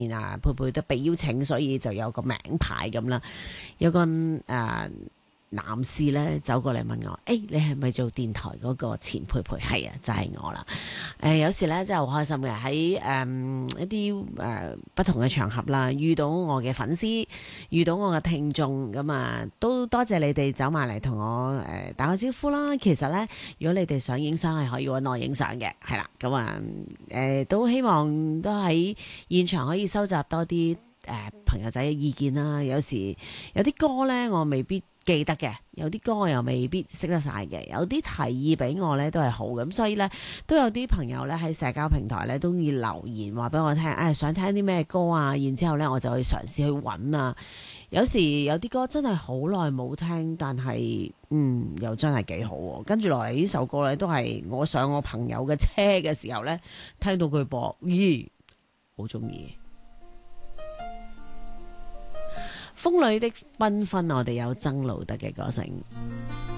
啊，佩佩都被邀請，所以就有個名牌咁啦。有個男士咧走過嚟問我：你係咪做電台嗰個錢佩佩？係啊，就係我啦。有時咧真係好開心嘅，喺一啲不同嘅場合啦，遇到我嘅粉絲，遇到我嘅聽眾咁啊，都多謝你哋走埋嚟同我打個招呼啦。其實咧，如果你哋想影相，係可以揾我影相嘅，係啦。咁啊都希望都喺現場可以收集多啲朋友仔嘅意見啦。有時有啲歌咧，我未必記得嘅，有啲歌我又未必識得晒嘅，有啲提議俾我呢都係好嘅，咁所以呢，都有啲朋友呢喺社交平台呢都要留言話俾我聽，想聽啲咩歌啊，然之後呢我就去嘗試去揾啊。有時有啲歌真係好耐冇聽，但係又真係幾好喎。跟住落嚟呢首歌呢，都係我上我朋友嘅車嘅時候呢，聽到佢播，咦，好中意。風裏的繽紛，我哋有曾路得嘅歌聲。